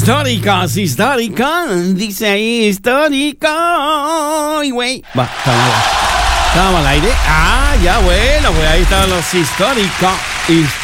Histórica, dice ahí, histórica. Y güey, va, estamos al aire. Ah, ya, bueno, pues ahí están los históricos.